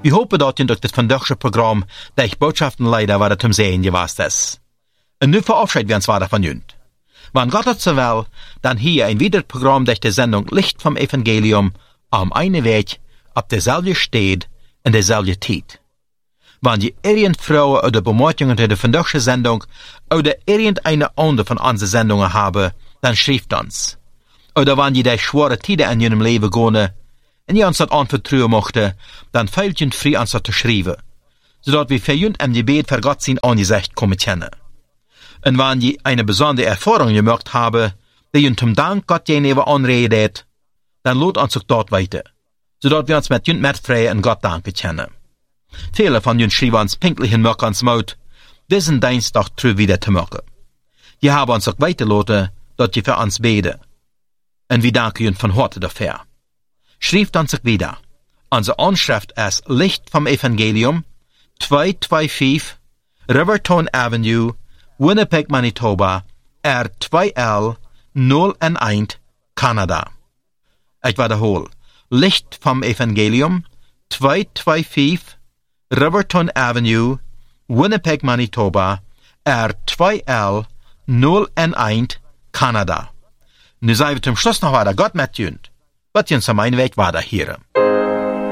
Wir hopen dat je durch das vandaagse Programm de Botschaften leider wat het om zijn geweest is. En nu verabschieden wir uns weiter von junt. Wann Gott het so will, dann hier ein weiteres Programm durch die Sendung Licht vom Evangelium am einen Weg, auf derselbe Stad in derselbe Tijd. Wann je irgend Frauen oder Bemerkungen zu der vandaagse Sendung oder irgendeine andere von unseren Sendungen haben, dann schreibt uns. Oder wann je die schwere Tiden in ihrem Leben gehen, und je uns das anvertrauen möchte, dann fehlt je frei uns das zu schreiben, sodass wir für jünd im Gebet für Gott sein Angesicht kommen können. Und wenn je eine besondere Erfahrung gemacht habe, die jünd zum Dank Gott gegenüber anredet, dann lohnt uns auch dort weiter, sodass wir uns mit jünd mitfreien und Gott danken können. Viele von jünd schreiben uns pinklich in ans Maut, diesen Dienstag terug wieder zu machen. Je haben uns auch weitergelassen, dass je für uns beten. Und wir danken jünd von Harte dafür. Schreibt uns auch wieder. Unsere Anschrift ist Licht vom Evangelium, 225 Riverton Avenue, Winnipeg, Manitoba, R2L 011, Kanada. Ich wiederhole. Licht vom Evangelium, 225 Riverton Avenue, Winnipeg, Manitoba, R2L 011, Kanada. Nu zijn we zum Schluss noch weiter Gott met junt. Wat je in zijn weg weiter hier.